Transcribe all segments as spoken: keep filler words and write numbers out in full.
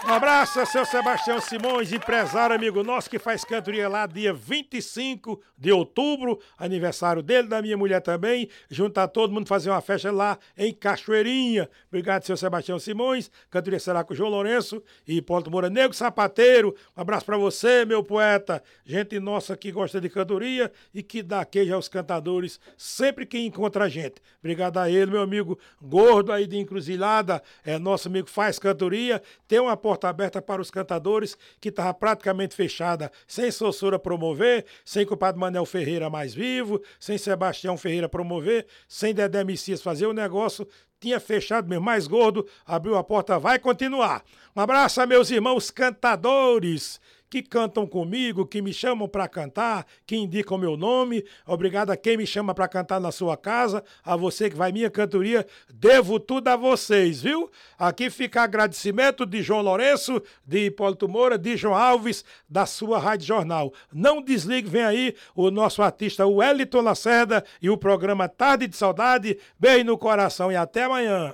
Um abraço, seu Sebastião Simões, empresário amigo nosso que faz cantoria lá dia vinte e cinco de outubro, aniversário dele, da minha mulher também. Juntar todo mundo fazer uma festa lá em Cachoeirinha. Obrigado, seu Sebastião Simões. Cantoria será com o João Lourenço e Hipólito Moura Negro Sapateiro. Um abraço pra você, meu poeta. Gente nossa que gosta de cantoria e que dá queijo aos cantadores sempre que encontra a gente. Obrigado a ele, meu amigo gordo aí de Encruzilhada. É nosso amigo faz cantoria. Tem uma porta aberta para os cantadores, que estava praticamente fechada, sem Sossura promover, sem compadre Manel Ferreira mais vivo, sem Sebastião Ferreira promover, sem Dedé Messias fazer o negócio, tinha fechado mesmo, mais gordo, abriu a porta, vai continuar. Um abraço a meus irmãos cantadores, que cantam comigo, que me chamam para cantar, que indicam meu nome. Obrigado a quem me chama para cantar na sua casa, a você que vai minha cantoria, devo tudo a vocês, viu? Aqui fica agradecimento de João Lourenço, de Hipólito Moura, de João Alves, da sua Rádio Jornal. Não desligue, vem aí o nosso artista Wellington Lacerda e o programa Tarde de Saudade. Beijo no coração e até amanhã.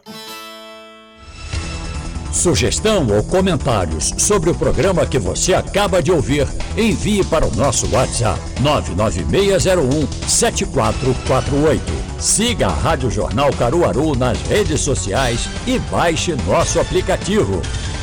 Sugestão ou comentários sobre o programa que você acaba de ouvir, envie para o nosso WhatsApp nove nove seis zero um sete quatro quatro oito. Siga a Rádio Jornal Caruaru nas redes sociais e baixe nosso aplicativo.